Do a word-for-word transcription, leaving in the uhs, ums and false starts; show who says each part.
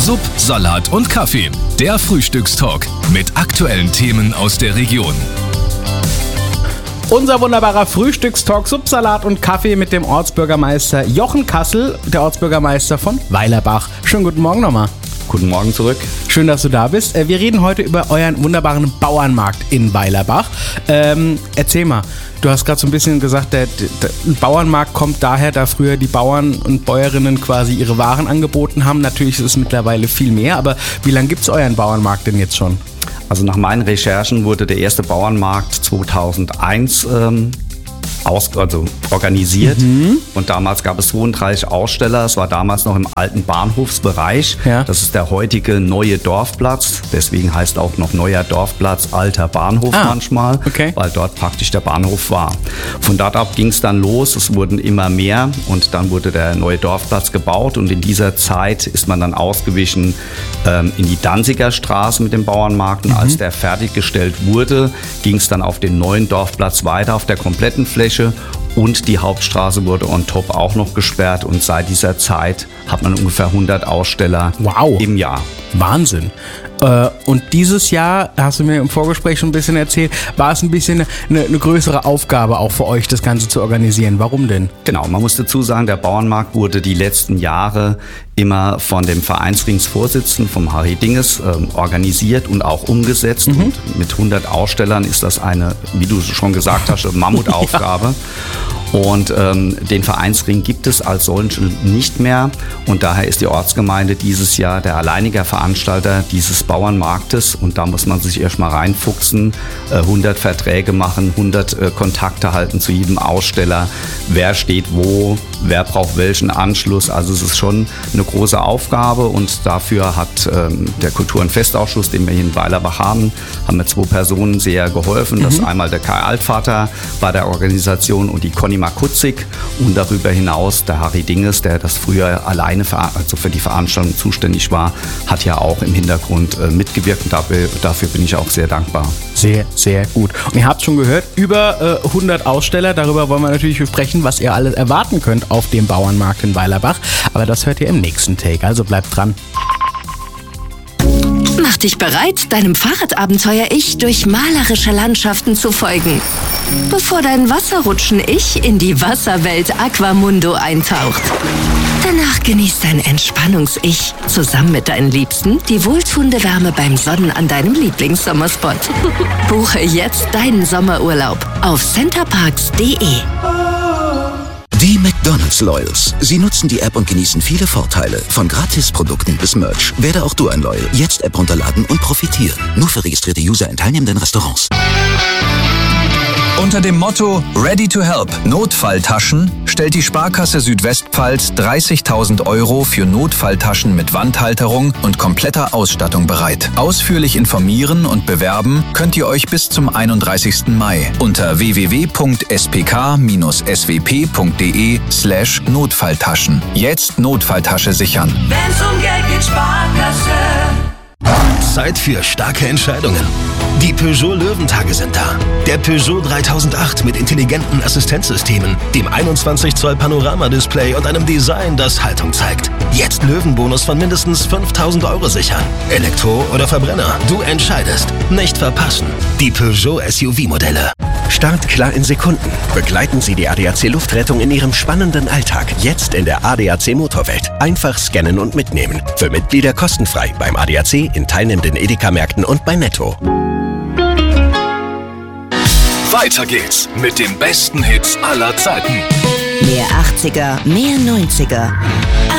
Speaker 1: Sub, Salat und Kaffee. Der Frühstückstalk mit aktuellen Themen aus der Region.
Speaker 2: Unser wunderbarer Frühstückstalk, Subsalat und Kaffee mit dem Ortsbürgermeister Jochen Kassel, der Ortsbürgermeister von Weilerbach. Schönen guten Morgen nochmal.
Speaker 3: Guten Morgen zurück.
Speaker 2: Schön, dass du da bist. Wir reden heute über euren wunderbaren Bauernmarkt in Weilerbach. Ähm, erzähl mal, du hast gerade so ein bisschen gesagt, der, der Bauernmarkt kommt daher, da früher die Bauern und Bäuerinnen quasi ihre Waren angeboten haben. Natürlich ist es mittlerweile viel mehr, aber wie lange gibt es euren Bauernmarkt denn jetzt schon?
Speaker 3: Also nach meinen Recherchen wurde der erste Bauernmarkt zweitausendeins ähm, aus, also organisiert mhm. und damals gab es zweiunddreißig Aussteller. Es war damals noch im alten Bahnhofsbereich. Ja. Das ist der heutige neue Dorfplatz. Deswegen heißt auch noch neuer Dorfplatz, alter Bahnhof ah, manchmal, okay. weil dort praktisch der Bahnhof war. Von dort ab ging es dann los. Es wurden immer mehr und dann wurde der neue Dorfplatz gebaut und in dieser Zeit ist man dann ausgewichen ähm, in die Danziger Straße mit dem Bauernmarkt. Und mhm. als der fertiggestellt wurde, ging es dann auf den neuen Dorfplatz weiter auf der kompletten Fläche. Und die Hauptstraße wurde on top auch noch gesperrt und seit dieser Zeit hat man ungefähr hundert Aussteller wow. im Jahr.
Speaker 2: Wahnsinn. Und dieses Jahr, hast du mir im Vorgespräch schon ein bisschen erzählt, war es ein bisschen eine, eine größere Aufgabe auch für euch, das Ganze zu organisieren. Warum denn?
Speaker 3: Genau, man muss dazu sagen, der Bauernmarkt wurde die letzten Jahre immer von dem Vereinsringsvorsitzenden, vom Harry Dinges, äh, organisiert und auch umgesetzt. Mhm. Und mit hundert Ausstellern ist das eine, wie du schon gesagt hast, eine Mammutaufgabe. Ja. Und ähm, den Vereinsring gibt es als solchen nicht mehr und daher ist die Ortsgemeinde dieses Jahr der alleinige Veranstalter dieses Bauernmarktes und da muss man sich erstmal reinfuchsen, äh, hundert Verträge machen, hundert äh, Kontakte halten zu jedem Aussteller, wer steht wo, wer braucht welchen Anschluss, also es ist schon eine große Aufgabe und dafür hat ähm, der Kultur- und Festausschuss, den wir hier in Weilerbach haben, haben mir zwei Personen sehr geholfen, mhm. das ist einmal der Kai Altvater bei der Organisation und die Conny Makutzig und darüber hinaus der Harry Dinges, der das früher alleine für, also für die Veranstaltung zuständig war, hat ja auch im Hintergrund äh, mitgewirkt und dafür, dafür bin ich auch sehr dankbar.
Speaker 2: Sehr, sehr gut. Und ihr habt schon gehört, über äh, hundert Aussteller, darüber wollen wir natürlich sprechen, was ihr alles erwarten könnt auf dem Bauernmarkt in Weilerbach, aber das hört ihr im nächsten Take, also bleibt dran.
Speaker 4: Mach dich bereit, deinem Fahrradabenteuer-Ich durch malerische Landschaften zu folgen, bevor dein Wasserrutschen-Ich in die Wasserwelt Aquamundo eintaucht. Danach genießt dein Entspannungs-Ich zusammen mit deinen Liebsten die wohltuende Wärme beim Sonnen an deinem Lieblingssommerspot. Buche jetzt deinen Sommerurlaub auf centerparks punkt de.
Speaker 5: Die McDonald's Loyals. Sie nutzen die App und genießen viele Vorteile. Von Gratisprodukten bis Merch. Werde auch du ein Loyal. Jetzt App runterladen und profitieren. Nur für registrierte User in teilnehmenden Restaurants.
Speaker 6: Unter dem Motto Ready to Help Notfalltaschen stellt die Sparkasse Südwestpfalz dreißigtausend Euro für Notfalltaschen mit Wandhalterung und kompletter Ausstattung bereit. Ausführlich informieren und bewerben könnt ihr euch bis zum einunddreißigsten Mai unter w w w punkt s p k s w p punkt de slash Notfalltaschen. Jetzt Notfalltasche sichern.
Speaker 7: Wenn's um Geld geht, Sparkasse.
Speaker 8: Zeit für starke Entscheidungen. Die Peugeot Löwentage sind da. Der Peugeot dreitausendacht mit intelligenten Assistenzsystemen, dem einundzwanzig Zoll Panoramadisplay und einem Design, das Haltung zeigt. Jetzt Löwenbonus von mindestens fünftausend Euro sichern. Elektro oder Verbrenner, du entscheidest. Nicht verpassen. Die Peugeot S U V-Modelle. Start klar in Sekunden. Begleiten Sie die A D A C Luftrettung in Ihrem spannenden Alltag. Jetzt in der A D A C Motorwelt. Einfach scannen und mitnehmen. Für Mitglieder kostenfrei beim A D A C, in teilnehmenden Edeka-Märkten und bei Netto.
Speaker 1: Weiter geht's mit den besten Hits aller Zeiten.
Speaker 4: Mehr achtziger, mehr neunziger.